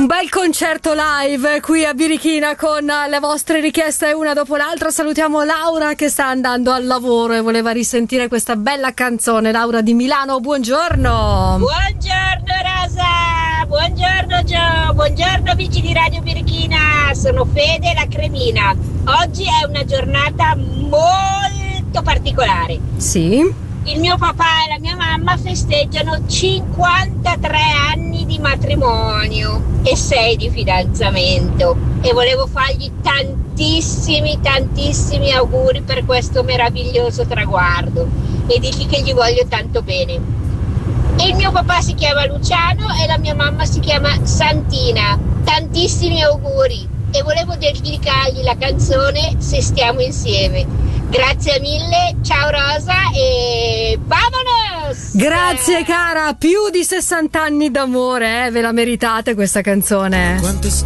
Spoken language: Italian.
bel concerto live qui a Birichina con le vostre richieste una dopo l'altra. Salutiamo Laura che sta andando al lavoro e voleva risentire questa bella canzone. Laura di Milano, buongiorno. Buongiorno Rosa, buongiorno Gio, buongiorno amici di Radio Birichina, sono Fede la Cremina. Oggi è una giornata molto particolare. Sì. Il mio papà e la mia mamma festeggiano 53 anni di matrimonio e 6 di fidanzamento e volevo fargli tantissimi auguri per questo meraviglioso traguardo e dirgli che gli voglio tanto bene. E il mio papà si chiama Luciano e la mia mamma si chiama Santina. Tantissimi auguri e volevo dedicargli la canzone Se stiamo insieme. Grazie mille, ciao Rosa e vamonos! Grazie cara, più di 60 anni d'amore, ve la meritate questa canzone. Quante